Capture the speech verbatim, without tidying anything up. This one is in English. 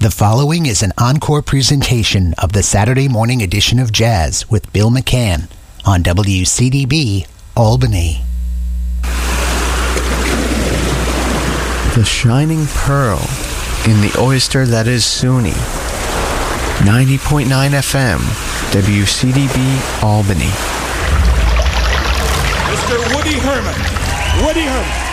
The following is an encore presentation of the Saturday morning edition of Jazz with Bill McCann on W C D B Albany. The shining pearl in the oyster that is SUNY. ninety point nine F M, W C D B Albany. Mister Woody Herman. Woody Herman.